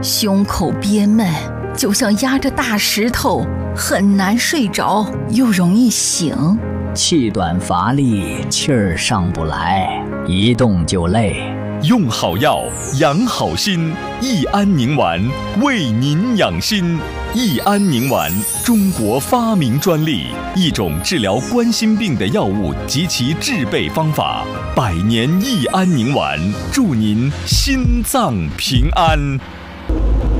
胸口憋闷，就像压着大石头，很难睡着，又容易醒。 气短乏力，气儿上不来，一动就累。 用好药，养好心，益安宁丸为您养心。益安宁丸，中国发明专利，一种治疗冠心病的药物及其制备方法。100年益安宁丸，祝您心脏平安。